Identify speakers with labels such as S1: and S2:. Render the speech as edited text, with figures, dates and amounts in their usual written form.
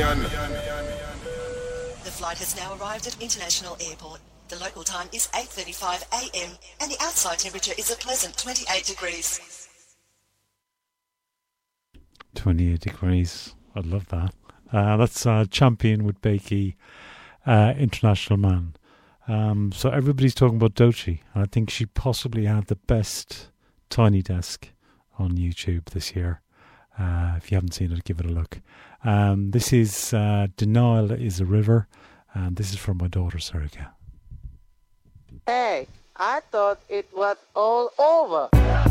S1: The flight has now arrived at International Airport. The local time is 8:35 a.m. and the outside temperature is a pleasant 28 degrees.
S2: 28 degrees. I love that. That's Champion with Bakey, International Man. So everybody's talking about Doechii. I think she possibly had the best Tiny Desk on YouTube this year. If you haven't seen it, give it a look. This is Denial is a River, and this is from my daughter, Serica.
S3: Hey, I thought it was all over.